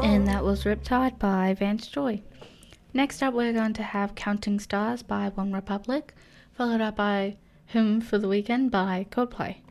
And that was Riptide by Vance Joy. Next up, we're going to have Counting Stars by One Republic, followed up by Hymn for the Weekend by Coldplay.